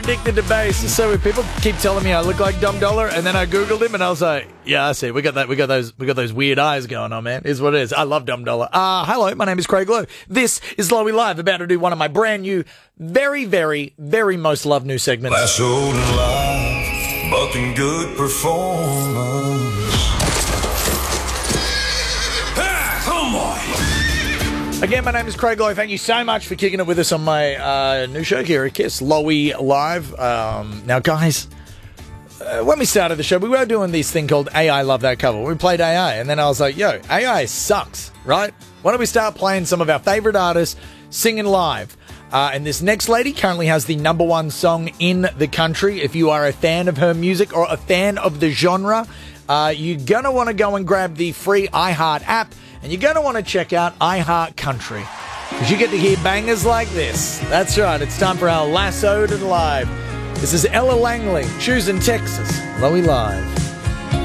Addicted to bass. So weird. People keep telling me I look like Dom Dollar, and then I googled him, and I was like, "Yeah, I see. We got those weird eyes going on, man. Is what it is. I love Dom Dollar." Hello, my name is Craig Lowe. This is Lowy Live. About to do one of my brand new, very, very, very most loved new segments. Last old and live, but in good performance. Come on. Again, my name is Craig Lowe. Thank you so much for kicking it with us on my new show here at KISS, Lowy Live. Now, guys, when we started the show, we were doing this thing called AI Love That Cover. We played AI, and then I was like, yo, AI sucks, right? Why don't we start playing some of our favorite artists singing live? And this next lady currently has the #1 song in the country. If you are a fan of her music or a fan of the genre, you're going to want to go and grab the free iHeart app, and you're going to want to check out iHeart Country, because you get to hear bangers like this. That's right, it's time for our Lassoed and Live. This is Ella Langley, Choosing Texas, Lowy Live.